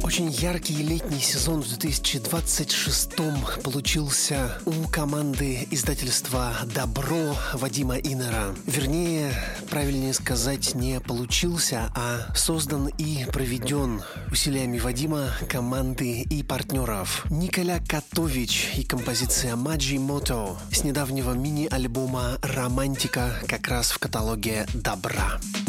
Очень яркий летний сезон в 2026 получился у команды издательства «Добро» Вадима Иннера. Вернее, правильнее сказать, не получился, а создан и проведен усилиями Вадима, команды и партнеров. Николя Котович и композиция «Маджи Мото» с недавнего мини-альбома «Романтика» как раз в каталоге «Добра».